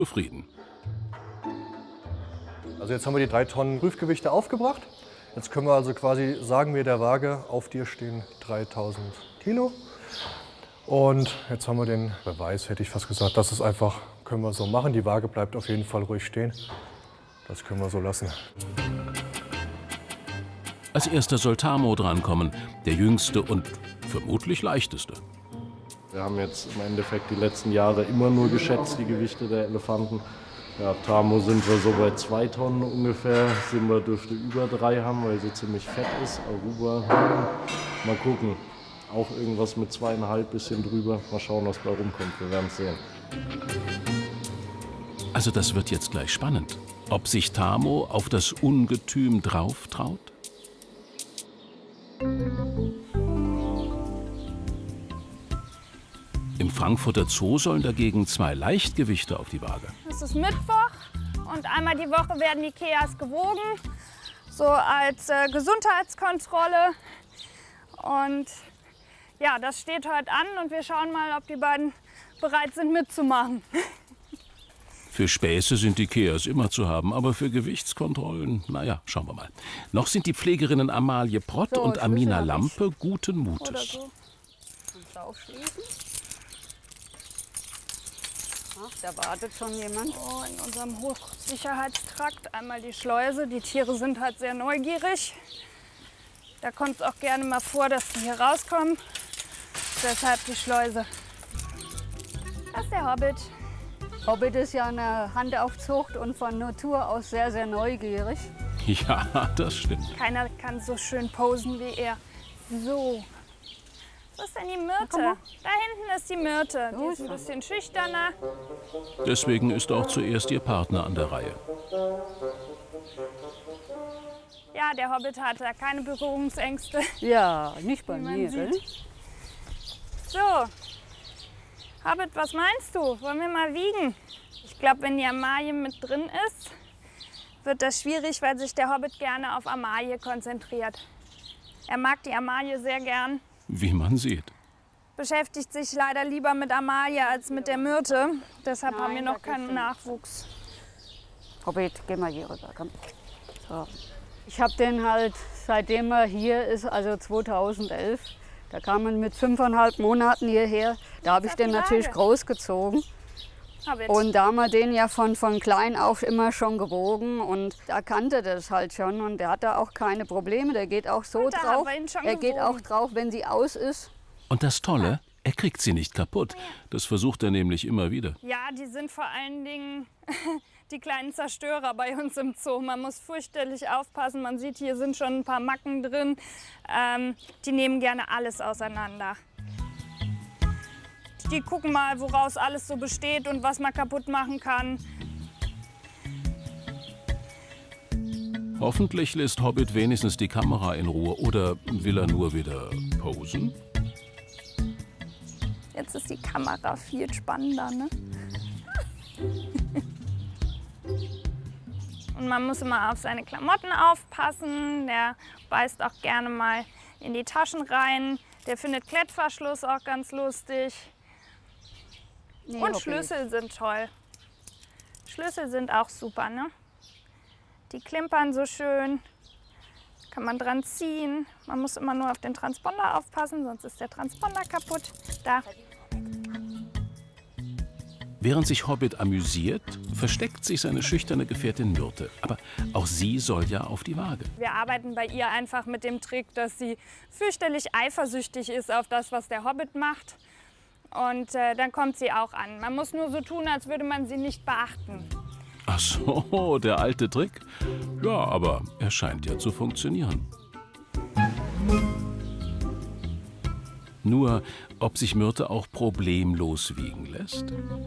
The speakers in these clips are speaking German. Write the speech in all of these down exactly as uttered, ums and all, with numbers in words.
zufrieden. Also jetzt haben wir die drei Tonnen Prüfgewichte aufgebracht. Jetzt können wir also quasi sagen wir der Waage, auf dir stehen dreitausend Kilo. Und jetzt haben wir den Beweis, hätte ich fast gesagt. Das ist einfach, können wir so machen. Die Waage bleibt auf jeden Fall ruhig stehen. Das können wir so lassen. Als erster soll Tamo drankommen, der jüngste und vermutlich leichteste. Wir haben jetzt im Endeffekt die letzten Jahre immer nur geschätzt, die Gewichte der Elefanten. Ja, Tamo sind wir so bei zwei Tonnen ungefähr. Simba dürfte über drei haben, weil sie ziemlich fett ist. Aruba, hm, mal gucken. Auch irgendwas mit zweieinhalb, bisschen drüber. Mal schauen, was da rumkommt. Wir werden es sehen. Also das wird jetzt gleich spannend. Ob sich Tamo auf das Ungetüm drauf traut? Im Frankfurter Zoo sollen dagegen zwei Leichtgewichte auf die Waage. Es ist Mittwoch und einmal die Woche werden die Keas gewogen, so als äh, Gesundheitskontrolle. Und ja, das steht heute an und wir schauen mal, ob die beiden bereit sind mitzumachen. Für Späße sind die Keas immer zu haben, aber für Gewichtskontrollen, naja, schauen wir mal. Noch sind die Pflegerinnen Amalie Prott So, und Amina Schlüssel hab ich. Lampe guten Oder Mutes. so. Kannst du aufschließen? Ach, da wartet schon jemand. Oh, in unserem Hochsicherheitstrakt einmal die Schleuse. Die Tiere sind halt sehr neugierig. Da kommt es auch gerne mal vor, dass die hier rauskommen. Deshalb die Schleuse. Das ist der Hobbit. Hobbit ist ja eine Handaufzucht und von Natur aus sehr, sehr neugierig. Ja, das stimmt. Keiner kann so schön posen wie er. So. Wo ist denn die Myrte? Da hinten ist die Myrte. Die ist ein bisschen schüchterner. Deswegen ist auch zuerst ihr Partner an der Reihe. Ja, der Hobbit hat da keine Berührungsängste. Ja, nicht bei Wie man mir, sieht. gell? So. Hobbit, was meinst du? Wollen wir mal wiegen? Ich glaube, wenn die Amalie mit drin ist, wird das schwierig, weil sich der Hobbit gerne auf Amalie konzentriert. Er mag die Amalie sehr gern. Wie man sieht. Beschäftigt sich leider lieber mit Amalie als mit der Myrte. Deshalb Nein, haben wir da noch keinen geht's Nachwuchs. Hobbit, geh mal hier rüber, komm. So. Ich habe den halt, seitdem er hier ist, also zweitausendelf, da kam er mit fünfeinhalb Monaten hierher. Da habe ich auf den die natürlich Waage. großgezogen. Hobbit. Und da haben wir den ja von, von klein auf immer schon gewogen und er kannte das halt schon und der hat da auch keine Probleme. Der geht auch so Und da drauf. haben wir ihn schon Er geht gewogen. auch drauf, wenn sie aus ist. Und das Tolle, er kriegt sie nicht kaputt. Das versucht er nämlich immer wieder. Ja, die sind vor allen Dingen die kleinen Zerstörer bei uns im Zoo. Man muss fürchterlich aufpassen. Man sieht, hier sind schon ein paar Macken drin. Ähm, die nehmen gerne alles auseinander. Die gucken mal, woraus alles so besteht und was man kaputt machen kann. Hoffentlich lässt Hobbit wenigstens die Kamera in Ruhe. Oder will er nur wieder posen? Jetzt ist die Kamera viel spannender, ne? Und man muss immer auf seine Klamotten aufpassen. Der beißt auch gerne mal in die Taschen rein. Der findet Klettverschluss auch ganz lustig. Nee, Und Hobbit. Schlüssel sind toll. Schlüssel sind auch super, ne? Die klimpern so schön. Kann man dran ziehen. Man muss immer nur auf den Transponder aufpassen, sonst ist der Transponder kaputt. Da. Während sich Hobbit amüsiert, versteckt sich seine schüchterne Gefährtin Myrte. Aber auch sie soll ja auf die Waage. Wir arbeiten bei ihr einfach mit dem Trick, dass sie fürchterlich eifersüchtig ist auf das, was der Hobbit macht. Und äh, dann kommt sie auch an. Man muss nur so tun, als würde man sie nicht beachten. Ach so, der alte Trick? Ja, aber er scheint ja zu funktionieren. Nur, ob sich Myrte auch problemlos wiegen lässt?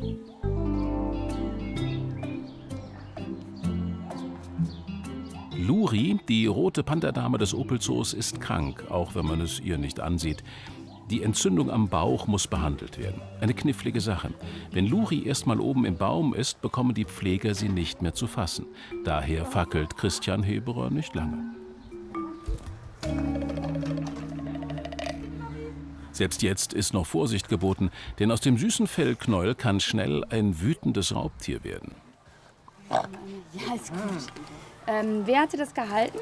Luri, die rote Panterdame des Opel-Zoos, ist krank, auch wenn man es ihr nicht ansieht. Die Entzündung am Bauch muss behandelt werden. Eine knifflige Sache. Wenn Luri erst mal oben im Baum ist, bekommen die Pfleger sie nicht mehr zu fassen. Daher fackelt Christian Heberer nicht lange. Selbst jetzt ist noch Vorsicht geboten, denn aus dem süßen Fellknäuel kann schnell ein wütendes Raubtier werden. Ja, ist gut. Ähm, wer hatte das gehalten?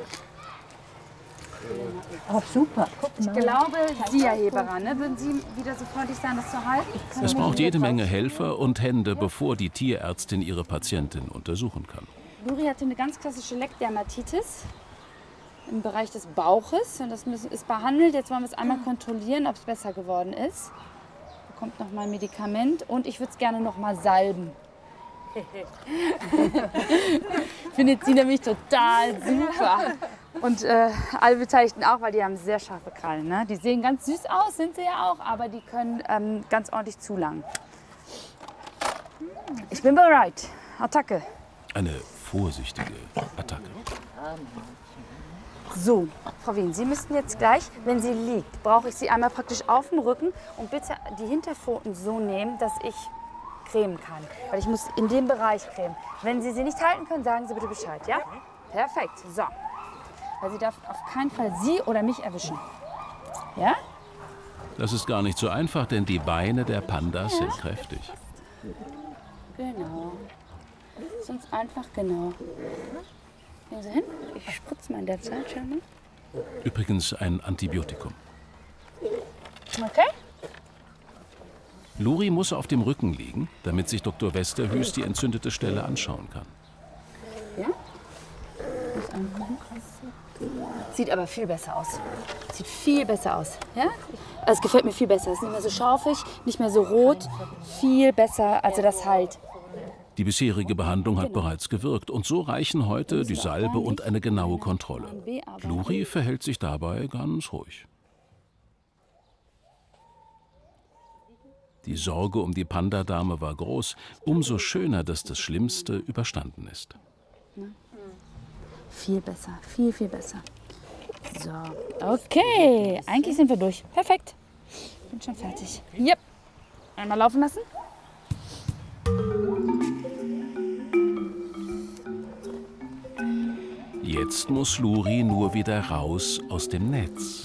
Oh, super. Ich glaube, Sie, Herr Heberer, ne? Würden Sie wieder so freundlich sein, das zu halten? Es braucht jede Menge Helfer und Hände, bevor die Tierärztin ihre Patientin untersuchen kann. Luri hatte eine ganz klassische Leckdermatitis im Bereich des Bauches. Und das ist behandelt. Jetzt wollen wir es einmal kontrollieren, ob es besser geworden ist. Bekommt noch mal ein Medikament und ich würde es gerne noch mal salben. Findet sie nämlich total super. Und äh, alle Beteiligten auch, weil die haben sehr scharfe Krallen. Ne? Die sehen ganz süß aus, sind sie ja auch, aber die können ähm, ganz ordentlich zulangen. Ich bin bereit. Attacke. Eine vorsichtige Attacke. So, Frau Wien, Sie müssten jetzt gleich, wenn sie liegt, brauche ich Sie einmal praktisch auf dem Rücken und bitte die Hinterpfoten so nehmen, dass ich cremen kann. Weil ich muss in dem Bereich cremen. Wenn Sie sie nicht halten können, sagen Sie bitte Bescheid, ja? Perfekt, so. Weil sie darf auf keinen Fall Sie oder mich erwischen. Ja? Das ist gar nicht so einfach, denn die Beine der Pandas ja. sind kräftig. Genau. Sonst einfach genau. Gehen Sie hin. Ich spritze mal in der Zeit schon mal. Übrigens ein Antibiotikum. Okay. Luri muss auf dem Rücken liegen, damit sich Doktor Westerhus die entzündete Stelle anschauen kann. Ja? Muss angucken. Sieht aber viel besser aus. Sieht viel besser aus. Ja? Es gefällt mir viel besser. Es ist nicht mehr so schaufig, nicht mehr so rot. Viel besser, also das halt. Die bisherige Behandlung hat bereits gewirkt und so reichen heute die Salbe und eine genaue Kontrolle. Luri verhält sich dabei ganz ruhig. Die Sorge um die Pandadame war groß. Umso schöner, dass das Schlimmste überstanden ist. Viel besser, viel, viel besser. So, okay. Eigentlich sind wir durch. Perfekt. Bin schon fertig. Yep. Einmal laufen lassen. Jetzt muss Luri nur wieder raus aus dem Netz.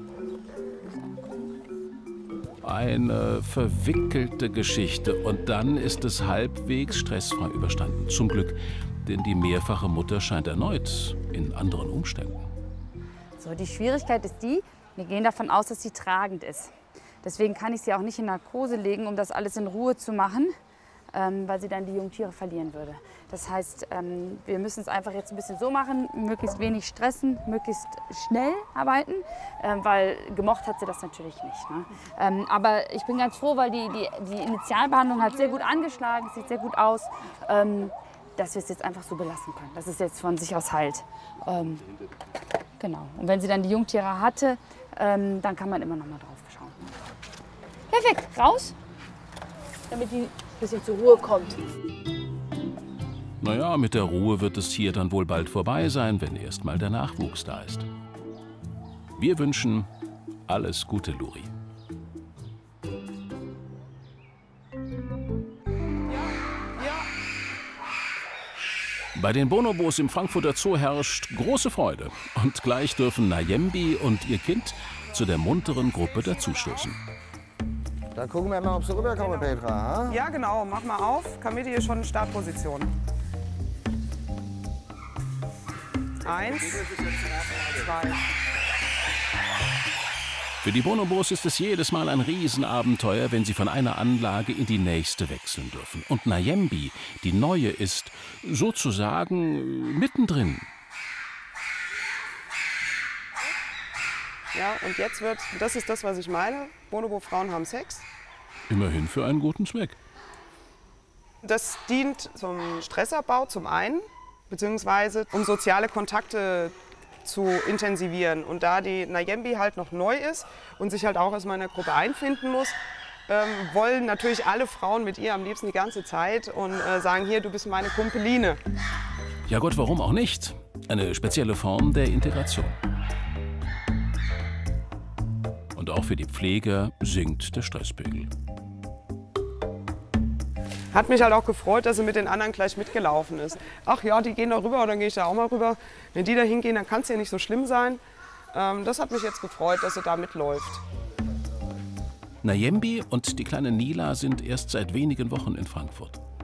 Eine verwickelte Geschichte und dann ist es halbwegs stressfrei überstanden. Zum Glück, denn die mehrfache Mutter scheint erneut in anderen Umständen. So, die Schwierigkeit ist die, wir gehen davon aus, dass sie tragend ist. Deswegen kann ich sie auch nicht in Narkose legen, um das alles in Ruhe zu machen, ähm, weil sie dann die Jungtiere verlieren würde. Das heißt, ähm, wir müssen es einfach jetzt ein bisschen so machen, möglichst wenig stressen, möglichst schnell arbeiten, ähm, weil gemocht hat sie das natürlich nicht. Ne? Ähm, aber ich bin ganz froh, weil die, die, die Initialbehandlung hat sehr gut angeschlagen, sieht sehr gut aus, ähm, dass wir es jetzt einfach so belassen können, dass es jetzt von sich aus heilt. Ähm, genau. Und wenn sie dann die Jungtiere hatte, ähm, dann kann man immer noch mal drauf schauen. Perfekt, raus, damit die ein bisschen zur Ruhe kommt. Naja, mit der Ruhe wird es hier dann wohl bald vorbei sein, wenn erst mal der Nachwuchs da ist. Wir wünschen alles Gute, Luri. Bei den Bonobos im Frankfurter Zoo herrscht große Freude. Und gleich dürfen Nayembi und ihr Kind zu der munteren Gruppe dazustoßen. Dann gucken wir mal, ob sie rüberkommen, Petra. Ha? Ja, genau. Mach mal auf. Kamiti ist schon in Startposition. Eins, zwei. Für die Bonobos ist es jedes Mal ein Riesenabenteuer, wenn sie von einer Anlage in die nächste wechseln dürfen. Und Nayembi, die neue, ist sozusagen mittendrin. Ja, und jetzt wird, das ist das, was ich meine, Bonobo-Frauen haben Sex. Immerhin für einen guten Zweck. Das dient zum Stressabbau zum einen, beziehungsweise um soziale Kontakte zu intensivieren. Und da die Nayembi halt noch neu ist und sich halt auch erstmal in der Gruppe einfinden muss, ähm, wollen natürlich alle Frauen mit ihr am liebsten die ganze Zeit und äh, sagen, hier, du bist meine Kumpeline. Ja Gott, warum auch nicht? Eine spezielle Form der Integration. Und auch für die Pfleger sinkt der Stresspegel. Hat mich halt auch gefreut, dass sie mit den anderen gleich mitgelaufen ist. Ach ja, die gehen da rüber, und dann gehe ich da auch mal rüber. Wenn die da hingehen, dann kann es ja nicht so schlimm sein. Ähm, das hat mich jetzt gefreut, dass sie da mitläuft. Nayembi und die kleine Nila sind erst seit wenigen Wochen in Frankfurt.